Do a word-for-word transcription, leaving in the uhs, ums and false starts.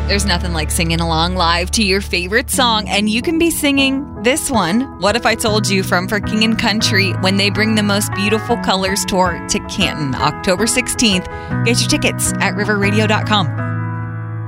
There's nothing like singing along live to your favorite song, and you can be singing this one, What If I Told You, from For King and Country, when they bring the Most Beautiful Colors tour to Canton, October sixteenth. Get your tickets at river radio dot com.